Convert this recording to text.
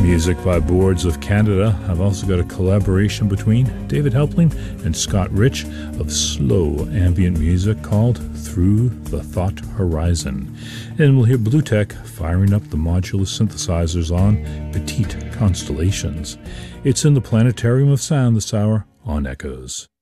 Music by Boards of Canada. I've also got a collaboration between David Helpling and Scott Rich of slow ambient music called Through the Thought Horizon. And we'll hear Blue Tech firing up the modular synthesizers on Petite Constellations. It's in the Planetarium of Sound this hour on Echoes.